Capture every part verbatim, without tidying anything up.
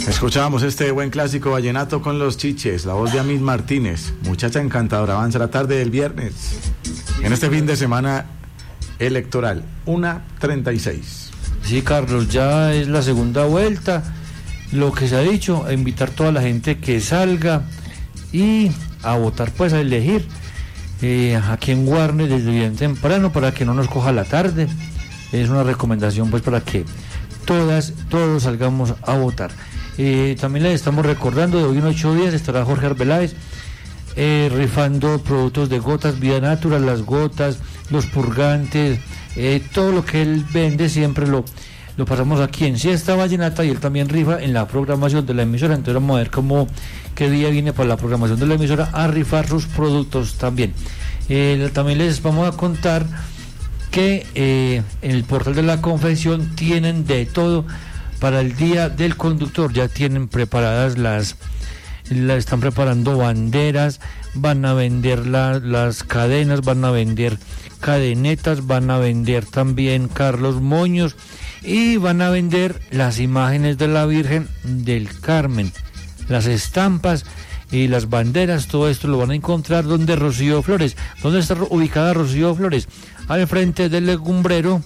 Escuchábamos este buen clásico vallenato con los Chiches, la voz de Amid Martínez, muchacha encantadora. Avanza la tarde del viernes, en este fin de semana electoral, una treinta y seis. Sí, Carlos, ya es la segunda vuelta. Lo que se ha dicho, a invitar a toda la gente que salga y a votar, pues a elegir eh, aquí en Warner desde bien temprano para que no nos coja la tarde. Es una recomendación pues para que todas, todos salgamos a votar. Eh, también les estamos recordando, de hoy en ocho días estará Jorge Arbeláez eh, rifando productos de gotas, Vida Natural, las gotas, los purgantes, eh, todo lo que él vende siempre lo, lo pasamos aquí en Siesta Vallenata, y él también rifa en la programación de la emisora. Entonces vamos a ver cómo, qué día viene para la programación de la emisora a rifar sus productos también. Eh, también les vamos a contar que eh, en el portal de la confección tienen de todo para el día del conductor. Ya tienen preparadas las, la, están preparando banderas, van a vender la, las cadenas, van a vender cadenetas, van a vender también Carlos moños y van a vender las imágenes de la Virgen del Carmen, las estampas y las banderas. Todo esto lo van a encontrar donde Rocío Flores. ¿Dónde está ubicada Rocío Flores? Al frente del legumbrero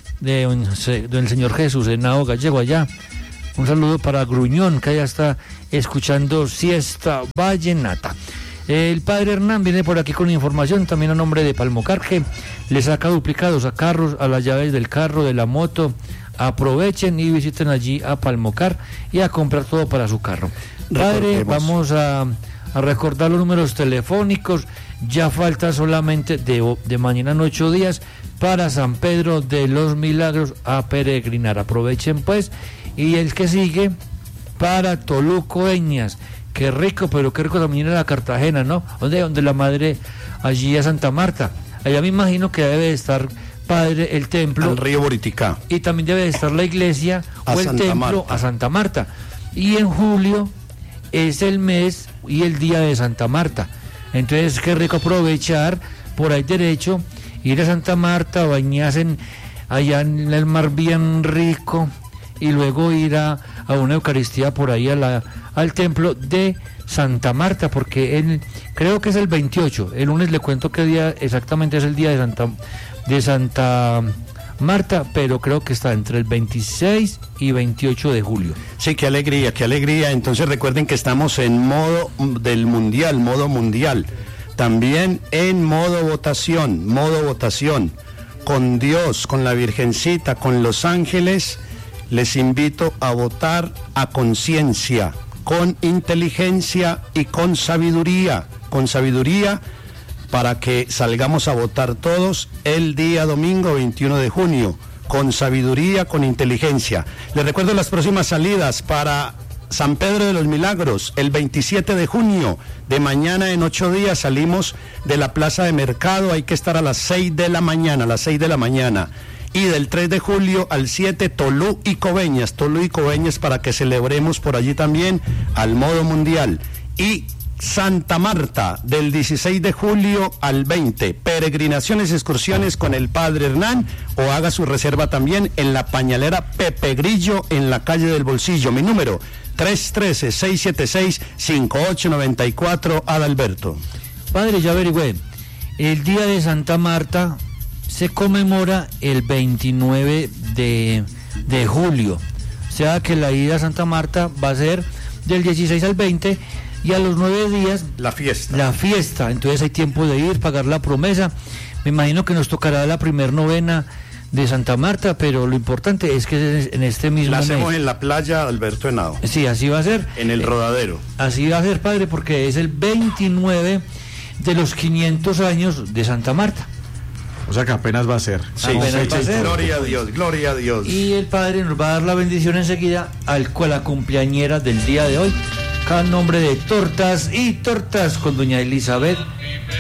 de un, del señor Jesús Henao Gallego allá. Un saludo para Gruñón, que allá está escuchando Siesta Vallenata. El padre Hernán viene por aquí con información también a nombre de Palmocar, que le saca duplicados a carros, a las llaves del carro, de la moto. Aprovechen y visiten allí a Palmocar y a comprar todo para su carro. Padre, vamos a, a recordar los números telefónicos. Ya falta solamente de, de mañana en ocho días para San Pedro de los Milagros a peregrinar. Aprovechen pues. Y el que sigue para Toluco Eñas. Qué rico, pero qué rico también era la Cartagena, ¿no? Donde, donde la madre, allí a Santa Marta. Allá me imagino que debe estar, padre, el templo. Al río Boriticá. Y también debe estar la iglesia a o el Santa templo Marta. A Santa Marta. Y en julio es el mes y el día de Santa Marta. Entonces, qué rico aprovechar por ahí derecho, ir a Santa Marta, bañarse en, allá en el mar bien rico, y luego ir a, a una Eucaristía por ahí a la, al templo de Santa Marta, porque él, creo que es el veintiocho, el lunes le cuento qué día exactamente es el día de Santa, de Santa Marta, pero creo que está entre el veintiséis y veintiocho de julio. Sí, qué alegría, qué alegría. Entonces recuerden que estamos en modo del mundial, modo mundial. También en modo votación, modo votación. Con Dios, con la Virgencita, con los ángeles, les invito a votar a conciencia, con inteligencia y con sabiduría, con sabiduría, para que salgamos a votar todos el día domingo veintiuno de junio, con sabiduría, con inteligencia. Les recuerdo las próximas salidas para San Pedro de los Milagros, el veintisiete de junio, de mañana en ocho días salimos de la plaza de mercado, hay que estar a las seis de la mañana, a las seis de la mañana. Y del tres de julio al siete, Tolú y Coveñas, Tolú y Coveñas, para que celebremos por allí también al modo mundial. Y Santa Marta, del dieciséis de julio al veinte, peregrinaciones, excursiones con el padre Hernán, o haga su reserva también en la pañalera Pepe Grillo, en la calle del Bolsillo. Mi número, tres uno tres, seis siete seis, cinco ocho nueve cuatro, Adalberto. Padre, ya averigüé, el día de Santa Marta se conmemora el veintinueve de, de julio, o sea que la ida a Santa Marta va a ser del dieciséis al veinte, y a los nueve días la fiesta. La fiesta, entonces hay tiempo de ir, pagar la promesa. Me imagino que nos tocará la primer novena de Santa Marta, pero lo importante es que en este mismo la hacemos mes. En la playa Alberto Henao. Sí, así va a ser. En el Rodadero. Así va a ser, padre, porque es el veintinueve de los quinientos años de Santa Marta. O sea que apenas va a ser. Sí, apenas va a ser. Gloria a Dios, gloria a Dios. Y el padre nos va a dar la bendición enseguida al, a la cumpleañera del día de hoy, cada nombre de Tortas y Tortas con doña Elizabeth